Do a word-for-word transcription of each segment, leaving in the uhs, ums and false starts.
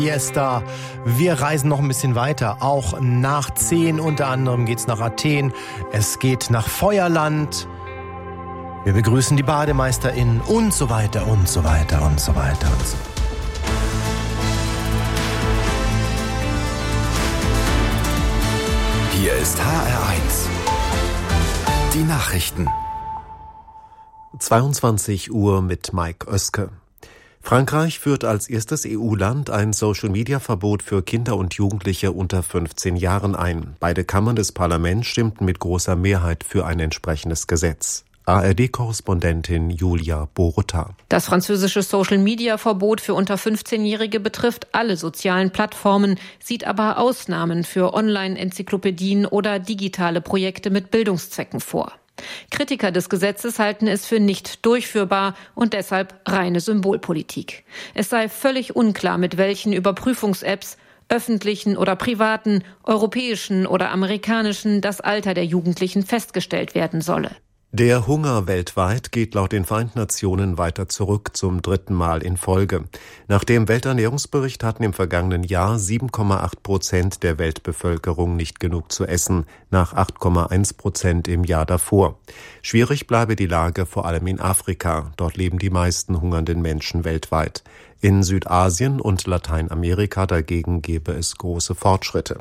Fiesta. Wir reisen noch ein bisschen weiter, auch nach zehn. Unter anderem geht's nach Athen, es geht nach Feuerland. Wir begrüßen die BademeisterInnen und so weiter und so weiter und so weiter und so. Hier ist H R eins. Die Nachrichten. zweiundzwanzig Uhr mit Mike Oeske. Frankreich führt als erstes E U-Land ein Social-Media-Verbot für Kinder und Jugendliche unter fünfzehn Jahren ein. Beide Kammern des Parlaments stimmten mit großer Mehrheit für ein entsprechendes Gesetz. A R D-Korrespondentin Julia Boruta. Das französische Social-Media-Verbot für unter fünfzehnjährige betrifft alle sozialen Plattformen, sieht aber Ausnahmen für Online-Enzyklopädien oder digitale Projekte mit Bildungszwecken vor. Kritiker des Gesetzes halten es für nicht durchführbar und deshalb reine Symbolpolitik. Es sei völlig unklar, mit welchen Überprüfungs-Apps, öffentlichen oder privaten, europäischen oder amerikanischen, das Alter der Jugendlichen festgestellt werden solle. Der Hunger weltweit geht laut den Vereinten Nationen weiter zurück, zum dritten Mal in Folge. Nach dem Welternährungsbericht hatten im vergangenen Jahr sieben Komma acht Prozent der Weltbevölkerung nicht genug zu essen, nach acht Komma eins Prozent im Jahr davor. Schwierig bleibe die Lage vor allem in Afrika. Dort leben die meisten hungernden Menschen weltweit. In Südasien und Lateinamerika dagegen gebe es große Fortschritte.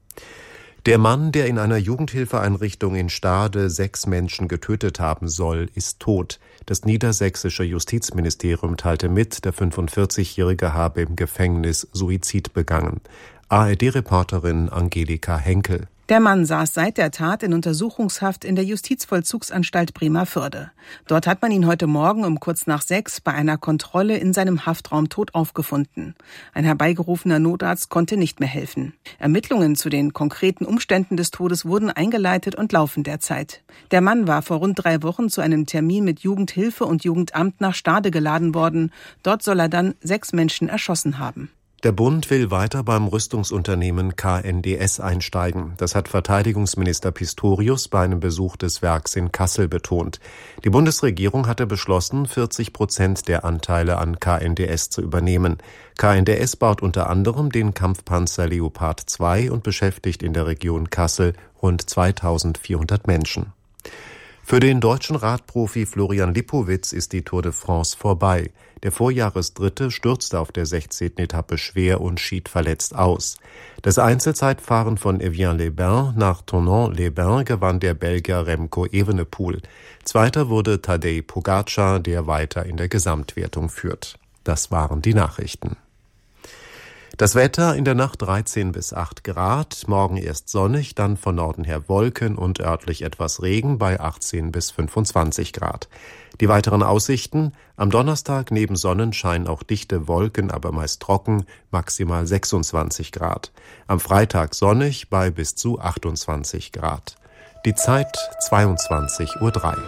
Der Mann, der in einer Jugendhilfeeinrichtung in Stade sechs Menschen getötet haben soll, ist tot. Das niedersächsische Justizministerium teilte mit, der fünfundvierzigjährige habe im Gefängnis Suizid begangen. A R D-Reporterin Angelika Henkel. Der Mann saß seit der Tat in Untersuchungshaft in der Justizvollzugsanstalt Bremervörde. Dort hat man ihn heute Morgen um kurz nach sechs bei einer Kontrolle in seinem Haftraum tot aufgefunden. Ein herbeigerufener Notarzt konnte nicht mehr helfen. Ermittlungen zu den konkreten Umständen des Todes wurden eingeleitet und laufen derzeit. Der Mann war vor rund drei Wochen zu einem Termin mit Jugendhilfe und Jugendamt nach Stade geladen worden. Dort soll er dann sechs Menschen erschossen haben. Der Bund will weiter beim Rüstungsunternehmen K N D S einsteigen. Das hat Verteidigungsminister Pistorius bei einem Besuch des Werks in Kassel betont. Die Bundesregierung hatte beschlossen, vierzig Prozent der Anteile an K N D S zu übernehmen. K N D S baut unter anderem den Kampfpanzer Leopard zwei und beschäftigt in der Region Kassel rund zweitausendvierhundert Menschen. Für den deutschen Radprofi Florian Lipowitz ist die Tour de France vorbei. Der Vorjahresdritte stürzte auf der sechzehnten Etappe schwer und schied verletzt aus. Das Einzelzeitfahren von Evian-les-Bains nach Tournon-les-Bains gewann der Belgier Remco Evenepoel. Zweiter wurde Tadej Pogačar, der weiter in der Gesamtwertung führt. Das waren die Nachrichten. Das Wetter in der Nacht dreizehn bis acht Grad, morgen erst sonnig, dann von Norden her Wolken und örtlich etwas Regen bei achtzehn bis fünfundzwanzig Grad. Die weiteren Aussichten: am Donnerstag neben Sonnenschein auch dichte Wolken, aber meist trocken, maximal sechsundzwanzig Grad. Am Freitag sonnig bei bis zu achtundzwanzig Grad. Die Zeit zweiundzwanzig Uhr drei.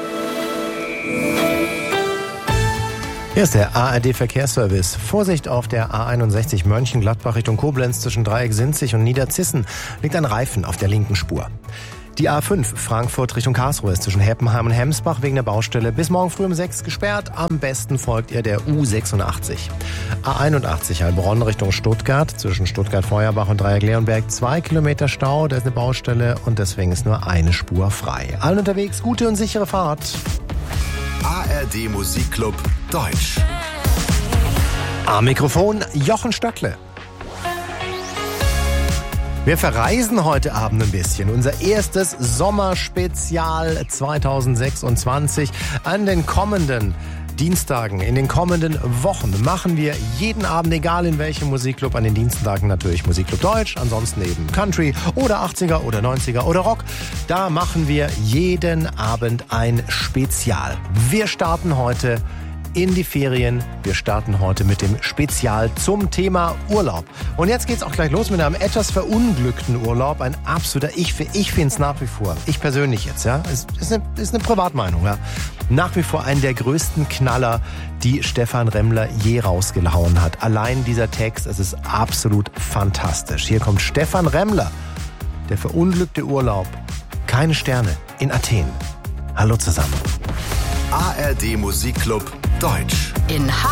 Hier ist der A R D-Verkehrsservice. Vorsicht auf der A einundsechzig Mönchengladbach Richtung Koblenz zwischen Dreieck-Sinzig und Niederzissen liegt ein Reifen auf der linken Spur. Die A fünf Frankfurt Richtung Karlsruhe ist zwischen Heppenheim und Hemsbach wegen der Baustelle bis morgen früh um sechs gesperrt. Am besten folgt ihr der U sechsundachtzig. A einundachtzig Heilbronn Richtung Stuttgart zwischen Stuttgart-Feuerbach und Dreieck-Leonberg. Zwei Kilometer Stau, da ist eine Baustelle und deswegen ist nur eine Spur frei. Allen unterwegs gute und sichere Fahrt. A R D Musikclub Deutsch. Am Mikrofon Jochen Stöckle. Wir verreisen heute Abend ein bisschen. Unser erstes Sommerspezial zweitausendsechsundzwanzig. An den kommenden Dienstagen, in den kommenden Wochen machen wir jeden Abend, egal in welchem Musikclub, an den Dienstagen natürlich Musikclub Deutsch, ansonsten eben Country oder achtziger oder neunziger oder Rock. Da machen wir jeden Abend ein Spezial. Wir starten heute in die Ferien. Wir starten heute mit dem Spezial zum Thema Urlaub. Und jetzt geht's auch gleich los mit einem etwas verunglückten Urlaub. Ein absoluter, ich, ich finde es nach wie vor, ich persönlich jetzt, ja, es ist eine, ist eine Privatmeinung, ja, nach wie vor einen der größten Knaller, die Stefan Remmler je rausgehauen hat. Allein dieser Text, es ist absolut fantastisch. Hier kommt Stefan Remmler, der verunglückte Urlaub. Keine Sterne in Athen. Hallo zusammen. A R D Musikclub Deutsch. In